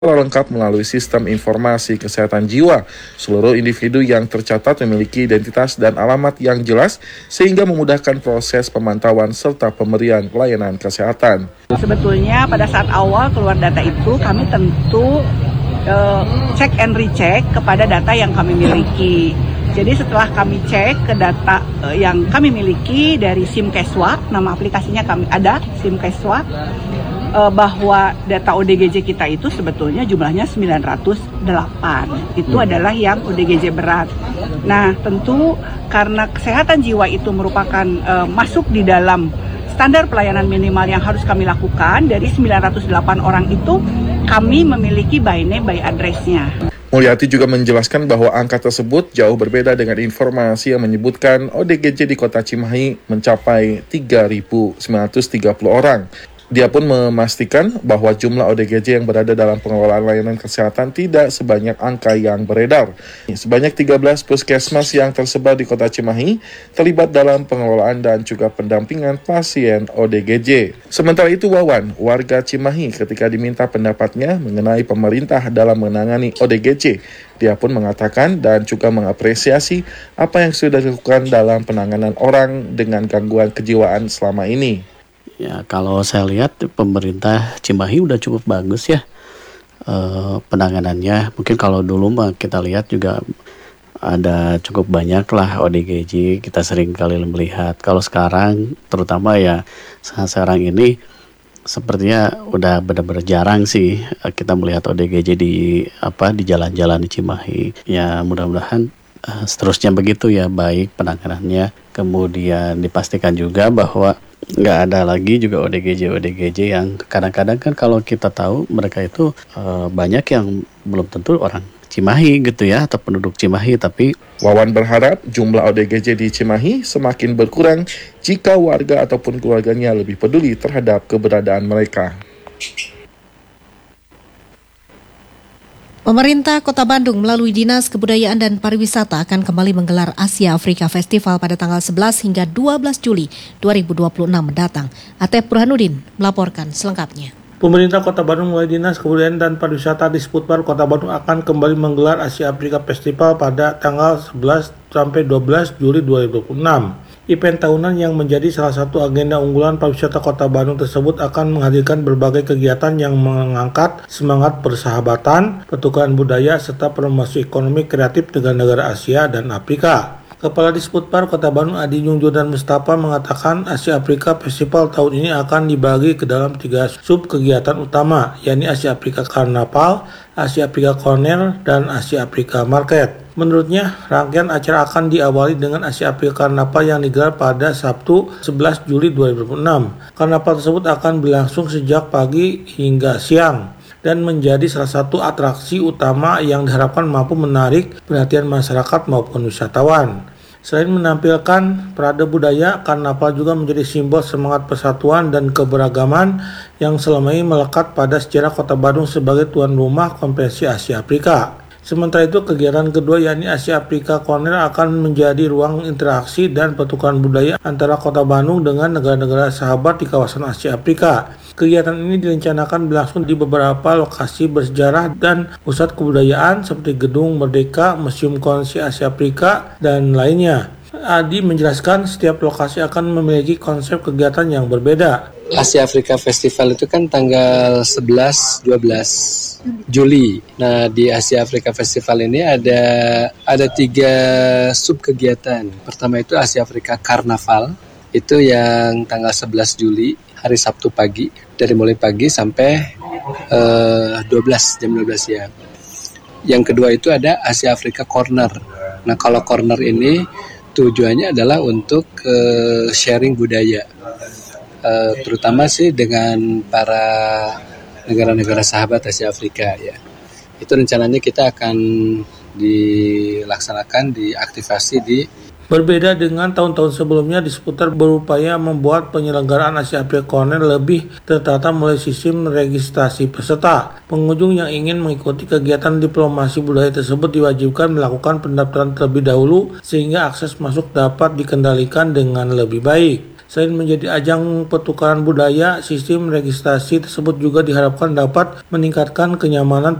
lengkap melalui sistem informasi kesehatan jiwa. Seluruh individu yang tercatat memiliki identitas dan alamat yang jelas sehingga memudahkan proses pemantauan serta pemberian pelayanan kesehatan. Sebetulnya pada saat awal keluar data itu kami tentu cek and recheck kepada data yang kami miliki. Jadi setelah kami cek ke data yang kami miliki dari SIM-Keswa, nama aplikasinya kami ada SIM-Keswa, bahwa data ODGJ kita itu sebetulnya jumlahnya 908. Itu adalah yang ODGJ berat. Nah, tentu karena kesehatan jiwa itu merupakan masuk di dalam standar pelayanan minimal yang harus kami lakukan, dari 908 orang itu kami memiliki by name by address-nya. Mulyati juga menjelaskan bahwa angka tersebut jauh berbeda dengan informasi yang menyebutkan ODGJ di Kota Cimahi mencapai 3.930 orang. Dia pun memastikan bahwa jumlah ODGJ yang berada dalam pengelolaan layanan kesehatan tidak sebanyak angka yang beredar. Sebanyak 13 puskesmas yang tersebar di Kota Cimahi terlibat dalam pengelolaan dan juga pendampingan pasien ODGJ. Sementara itu Wawan, warga Cimahi, ketika diminta pendapatnya mengenai pemerintah dalam menangani ODGJ, dia pun mengatakan dan juga mengapresiasi apa yang sudah dilakukan dalam penanganan orang dengan gangguan kejiwaan selama ini. Ya, kalau saya lihat pemerintah Cimahi udah cukup bagus ya penanganannya. Mungkin kalau dulu mah kita lihat juga ada cukup banyak lah ODGJ, kita sering kali melihat. Kalau sekarang terutama ya sekarang ini sepertinya udah benar-benar jarang sih kita melihat ODGJ di jalan-jalan di Cimahi. Ya mudah-mudahan seterusnya begitu ya, baik penanganannya. Kemudian dipastikan juga bahwa nggak ada lagi juga ODGJ yang kadang-kadang kan kalau kita tahu mereka itu banyak yang belum tentu orang Cimahi gitu ya, atau penduduk Cimahi. Tapi Wawan berharap jumlah ODGJ di Cimahi semakin berkurang jika warga ataupun keluarganya lebih peduli terhadap keberadaan mereka. Pemerintah Kota Bandung melalui Dinas Kebudayaan dan Pariwisata akan kembali menggelar Asia Afrika Festival pada tanggal 11 hingga 12 Juli 2026 mendatang. Atep Burhanuddin melaporkan selengkapnya. Pemerintah Kota Bandung melalui Dinas Kebudayaan dan Pariwisata di Disputbar Kota Bandung akan kembali menggelar Asia Afrika Festival pada tanggal 11 sampai 12 Juli 2026. Event tahunan yang menjadi salah satu agenda unggulan pariwisata Kota Bandung tersebut akan menghadirkan berbagai kegiatan yang mengangkat semangat persahabatan, pertukaran budaya, serta promosi ekonomi kreatif dengan negara Asia dan Afrika. Kepala Disputbar Kota Bandung Adi Junjurdan Mustafa mengatakan Asia Afrika Festival tahun ini akan dibagi ke dalam 3 sub kegiatan utama, yakni Asia Afrika Karnaval, Asia Afrika Corner, dan Asia Afrika Market. Menurutnya, rangkaian acara akan diawali dengan Asia Afrika Karnaval yang digelar pada Sabtu 11 Juli 2026. Karnaval tersebut akan berlangsung sejak pagi hingga siang dan menjadi salah satu atraksi utama yang diharapkan mampu menarik perhatian masyarakat maupun wisatawan. Selain menampilkan parade budaya, karnaval juga menjadi simbol semangat persatuan dan keberagaman yang selama ini melekat pada sejarah Kota Bandung sebagai tuan rumah Konferensi Asia Afrika. Sementara itu, kegiatan kedua yakni Asia Afrika Corner akan menjadi ruang interaksi dan pertukaran budaya antara Kota Bandung dengan negara-negara sahabat di kawasan Asia Afrika. Kegiatan ini direncanakan berlangsung di beberapa lokasi bersejarah dan pusat kebudayaan seperti Gedung Merdeka, Museum Konferensi Asia Afrika, dan lainnya. Adi menjelaskan setiap lokasi akan memiliki konsep kegiatan yang berbeda. Asia Afrika Festival itu kan tanggal 11-12 Juli. Nah, di Asia Afrika Festival ini ada 3 sub kegiatan. Pertama itu Asia Afrika Karnaval. Itu yang tanggal 11 Juli, hari Sabtu pagi, dari mulai pagi sampai jam 12 siang. Yang kedua itu ada Asia Afrika Corner. Nah, kalau corner ini tujuannya adalah untuk sharing budaya. Terutama sih dengan para negara-negara sahabat Asia Afrika ya. Itu rencananya kita akan diaktifasi di. Berbeda dengan tahun-tahun sebelumnya, Disputbar berupaya membuat penyelenggaraan Asia Afrika Corner lebih tertata melalui sistem registrasi peserta. Pengunjung yang ingin mengikuti kegiatan diplomasi budaya tersebut diwajibkan melakukan pendaftaran terlebih dahulu sehingga akses masuk dapat dikendalikan dengan lebih baik. Selain menjadi ajang pertukaran budaya, sistem registrasi tersebut juga diharapkan dapat meningkatkan kenyamanan